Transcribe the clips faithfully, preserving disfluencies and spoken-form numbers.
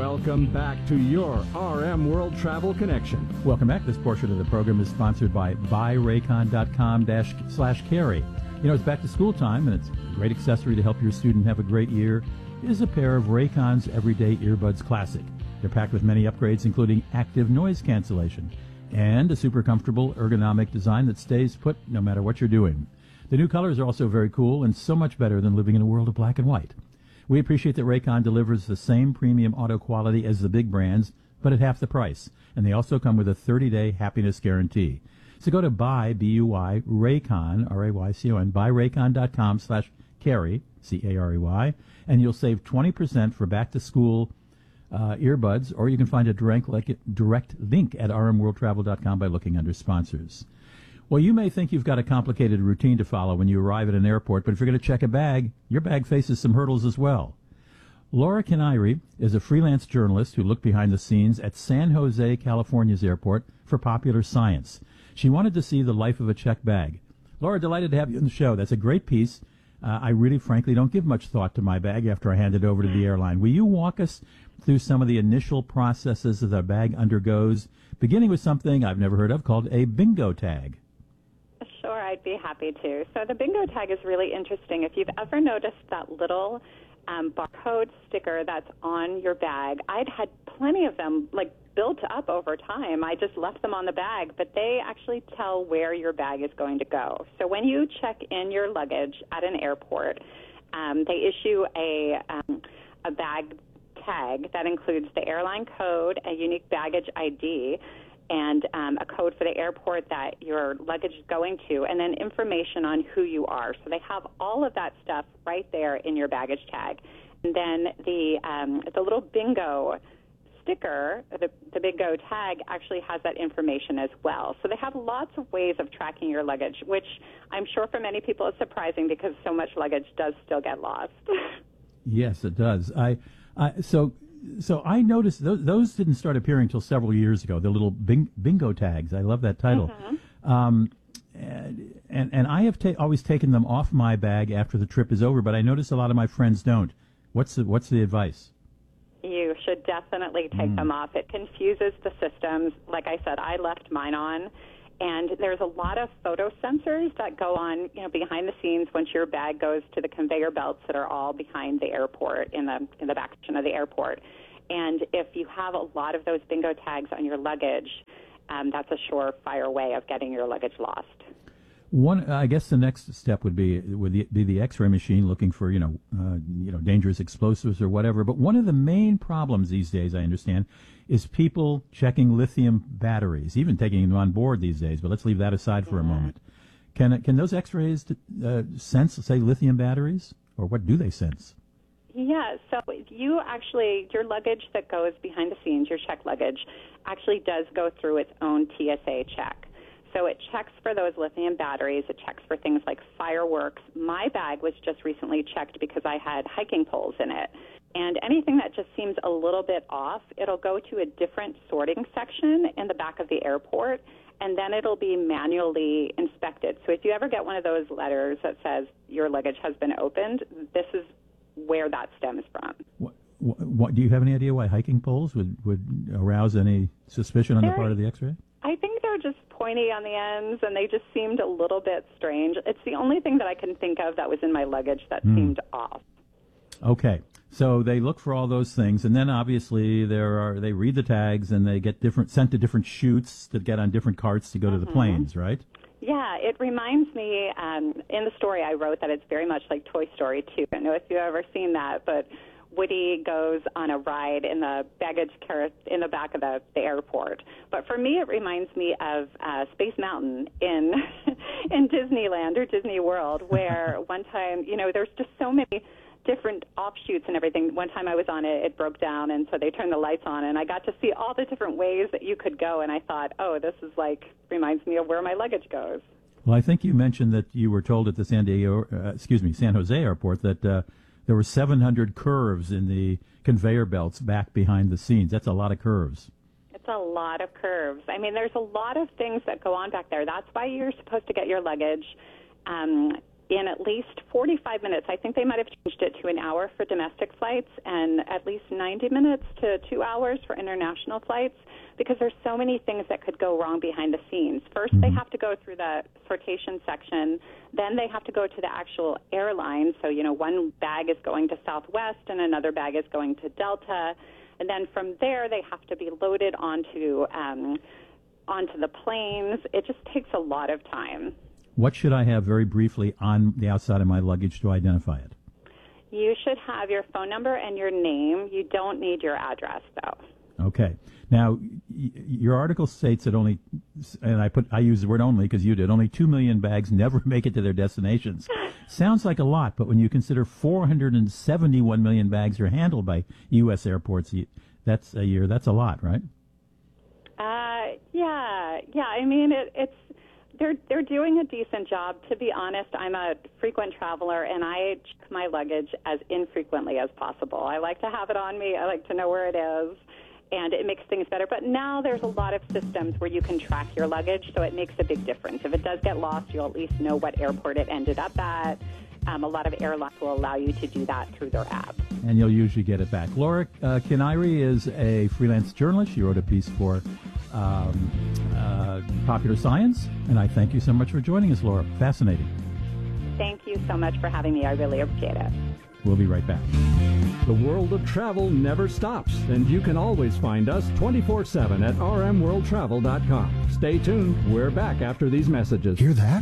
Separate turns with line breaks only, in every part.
Welcome back to your R M World Travel Connection.
Welcome back. This portion of the program is sponsored by buy raycon dot com slash carry. You know, it's back to school time, and it's a great accessory to help your student have a great year is a pair of Raycon's Everyday Earbuds Classic. They're packed with many upgrades, including active noise cancellation and a super comfortable ergonomic design that stays put no matter what you're doing. The new colors are also very cool and so much better than living in a world of black and white. We appreciate that Raycon delivers the same premium audio quality as the big brands, but at half the price. And they also come with a thirty-day happiness guarantee. So go to buy, B U Y, Raycon, R A Y C O N, buy raycon dot com slash carry, C A R E Y, and you'll save twenty percent for back-to-school uh, earbuds, or you can find a direct, like, direct link at r m world travel dot com by looking under sponsors. Well, you may think you've got a complicated routine to follow when you arrive at an airport, but if you're going to check a bag, your bag faces some hurdles as well. Laura Canary is a freelance journalist who looked behind the scenes at San Jose, California's airport for Popular Science. She wanted to see the life of a checked bag. Laura, delighted to have you on the show. That's a great piece. Uh, I really, frankly, don't give much thought to my bag after I hand it over to the airline. Will you walk us through some of the initial processes that the bag undergoes, beginning with something I've never heard of called a bingo tag?
Sure, I'd be happy to. So the bingo tag is really interesting. If you've ever noticed that little um, barcode sticker that's on your bag, I'd had plenty of them, like, built up over time. I just left them on the bag, but they actually tell where your bag is going to go. So when you check in your luggage at an airport, um, they issue a, um, a bag tag that includes the airline code, a unique baggage I D, and um, a code for the airport that your luggage is going to, and then information on who you are. So they have all of that stuff right there in your baggage tag. And then the um, the little bingo sticker, the, the bingo tag, actually has that information as well. So they have lots of ways of tracking your luggage, which I'm sure for many people is surprising because so much luggage does still get lost.
Yes, it does. I, I so... So I noticed those, those didn't start appearing until several years ago, the little bing, bingo tags. I love that title. Mm-hmm. Um, and, and and I have ta- always taken them off my bag after the trip is over, but I notice a lot of my friends don't. What's the, what's the advice?
You should definitely take mm. them off. It confuses the systems. Like I said, I left mine on. And there's a lot of photo sensors that go on, you know, behind the scenes once your bag goes to the conveyor belts that are all behind the airport, in the in the back section of the airport. And if you have a lot of those bingo tags on your luggage, um, that's a surefire way of getting your luggage lost.
One, I guess the next step would be would be the X-ray machine looking for, you know, uh, you know, dangerous explosives or whatever. But one of the main problems these days, I understand, is people checking lithium batteries, even taking them on board these days. But let's leave that aside for yeah. a moment. Can can those X-rays uh, sense, say, lithium batteries, or what do they sense?
Yeah, so you actually, your luggage that goes behind the scenes, your checked luggage, actually does go through its own T S A check. So it checks for those lithium batteries. It checks for things like fireworks. My bag was just recently checked because I had hiking poles in it. And anything that just seems a little bit off, it'll go to a different sorting section in the back of the airport, and then it'll be manually inspected. So if you ever get one of those letters that says your luggage has been opened, this is where that stems from.
What, what, what, do you have any idea why hiking poles would, would arouse any suspicion on
They're,
the part of the X-ray?
I think they're just pointy on the ends, and they just seemed a little bit strange. It's the only thing that I can think of that was in my luggage that mm. seemed off.
Okay, so they look for all those things, and then obviously there are they read the tags, and they get different sent to different chutes that get on different carts to go mm-hmm. to the planes, right?
Yeah, it reminds me, um, in the story I wrote, that it's very much like Toy Story two. I don't know if you've ever seen that, but Woody goes on a ride in the baggage car in the back of the, the airport. But for me, it reminds me of uh, Space Mountain in in Disneyland or Disney World, where one time, you know, there's just so many different offshoots and everything. One time I was on it, it broke down, and so they turned the lights on, and I got to see all the different ways that you could go, and I thought, oh, this is like, reminds me of where my luggage goes.
Well, I think you mentioned that you were told at the San Diego, uh, excuse me, San Jose airport that uh, there were seven hundred curves in the conveyor belts back behind the scenes. That's a lot of curves.
It's a lot of curves. I mean, there's a lot of things that go on back there. That's why you're supposed to get your luggage um, in at least forty-five minutes. I think they might have changed it to an hour for domestic flights and at least ninety minutes to two hours for international flights, because there's so many things that could go wrong behind the scenes. First, they have to go through the sortation section. Then they have to go to the actual airline. So, you know, one bag is going to Southwest and another bag is going to Delta. And then from there, they have to be loaded onto um, onto the planes. It just takes a lot of time.
What should I have very briefly on the outside of my luggage to identify it?
You should have your phone number and your name. You don't need your address, though.
Okay. Now, y- your article states that only, and I put I use the word only because you did, only two million bags never make it to their destinations. Sounds like a lot, but when you consider four hundred seventy-one million bags are handled by U S airports, that's a year. That's a lot, right?
Uh, yeah, yeah. I mean, it, it's they're they're doing a decent job. To be honest, I'm a frequent traveler, and I check my luggage as infrequently as possible. I like to have it on me. I like to know where it is, and it makes things better. But now there's a lot of systems where you can track your luggage, so it makes a big difference. If it does get lost, you'll at least know what airport it ended up at. Um, a lot of airlines will allow you to do that through their app.
And you'll usually get it back. Laura uh, Kinairi is a freelance journalist. She wrote a piece for um, uh, Popular Science, and I thank you so much for joining us, Laura. Fascinating.
Thank you so much for having me. I really appreciate it.
We'll be right back.
The world of travel never stops, and you can always find us twenty-four seven at r m world travel dot com. Stay tuned. We're back after these messages.
Hear that?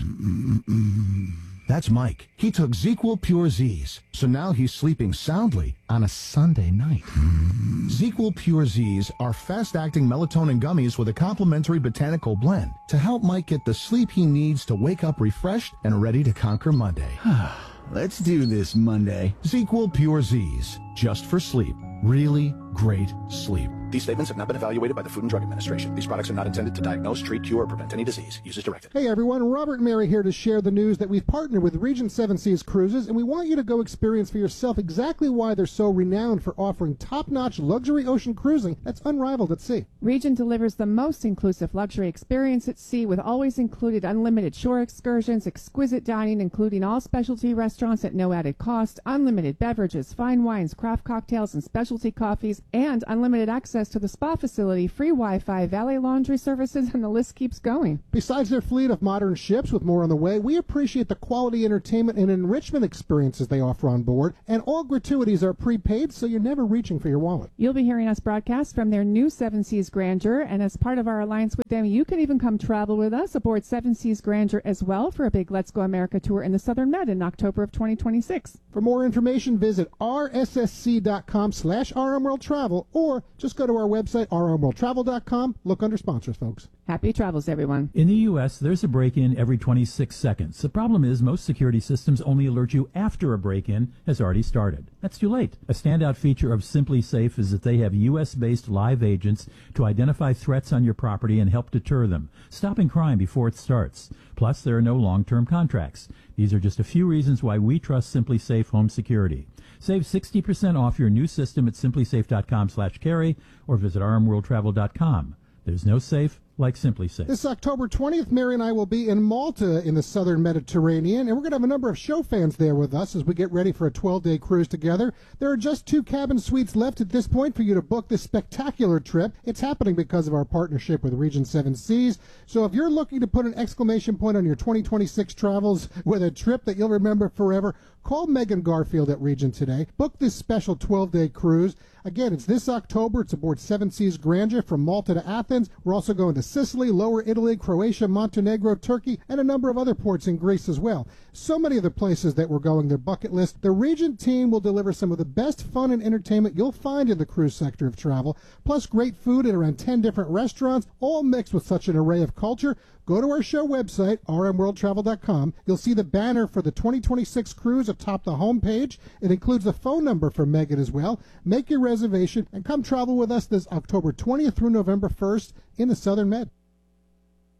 Mm-mm. That's Mike. He took ZzzQuil Pure Z's, so now he's sleeping soundly on a Sunday night. ZzzQuil Pure Z's are fast-acting melatonin gummies with a complementary botanical blend to help Mike get the sleep he needs to wake up refreshed and ready to conquer Monday.
Let's do this Monday.
ZzzQuil Pure Z's, just for sleep. Really great sleep. These statements have not been evaluated by the Food and Drug Administration. These products are not intended to diagnose, treat, cure, or prevent any disease. Use as directed.
Hey everyone, Robert and Mary here to share the news that we've partnered with Regent Seven Seas Cruises, and we want you to go experience for yourself exactly why they're so renowned for offering top-notch luxury ocean cruising that's unrivaled at sea.
Regent delivers the most inclusive luxury experience at sea with always included unlimited shore excursions, exquisite dining including all specialty restaurants at no added cost, unlimited beverages, fine wines, craft cocktails, and specialty coffees, and unlimited access to the spa facility, free Wi-Fi, valet laundry services, and the list keeps going.
Besides their fleet of modern ships with more on the way, we appreciate the quality entertainment and enrichment experiences they offer on board, and all gratuities are prepaid, so you're never reaching for your wallet.
You'll be hearing us broadcast from their new Seven Seas Grandeur, and as part of our alliance with them, you can even come travel with us aboard Seven Seas Grandeur as well for a big Let's Go America tour in the Southern Med in October of twenty twenty-six.
For more information, visit r s s c dot com slash r m world travel, or just go to our website, r m world travel dot com. Look under sponsors, folks.
Happy travels, everyone.
In the U S, there's a break-in every twenty-six seconds. The problem is most security systems only alert you after a break-in has already started. That's too late. A standout feature of Simply Safe is that they have U S-based live agents to identify threats on your property and help deter them, stopping crime before it starts. Plus, there are no long-term contracts. These are just a few reasons why we trust Simply Safe Home Security. Save sixty percent off your new system at simply safe dot com slash carry or visit r m world travel dot com. There's no safe like Simply Safe.
This October twentieth, Mary and I will be in Malta in the southern Mediterranean, and we're going to have a number of show fans there with us as we get ready for a twelve-day cruise together. There are just two cabin suites left at this point for you to book this spectacular trip. It's happening because of our partnership with Regent Seven Seas. So if you're looking to put an exclamation point on your twenty twenty-six travels with a trip that you'll remember forever, call Megan Garfield at Regent today. Book this special twelve-day cruise. Again, it's this October. It's aboard Seven Seas Grandeur from Malta to Athens. We're also going to Sicily, Lower Italy, Croatia, Montenegro, Turkey, and a number of other ports in Greece as well. So many of the places that we're going, their bucket list. The Regent team will deliver some of the best fun and entertainment you'll find in the cruise sector of travel, plus great food at around ten different restaurants, all mixed with such an array of culture. Go to our show website, r m world travel dot com. You'll see the banner for the twenty twenty-six cruise atop the homepage. It includes the phone number for Megan as well. Make your reservation and come travel with us this October twentieth through November first in the Southern Med.